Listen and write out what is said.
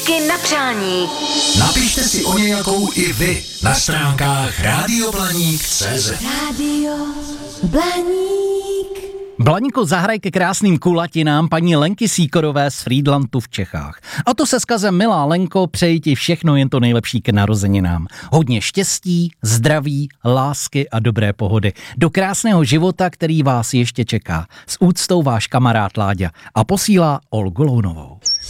Na přání. Napište si o nějakou i vy na stránkách radioblaník.cz. Rádio Blaník. Blaníku, zahraj ke krásným kulatinám paní Lenky Síkorové z Frýdlantu v Čechách. A to se vzkazem: milá Lenko, přeji ti všechno jen to nejlepší k narozeninám. Hodně štěstí, zdraví, lásky a dobré pohody. Do krásného života, který vás ještě čeká. S úctou váš kamarád Láďa. A posílá Olgu Lounovou.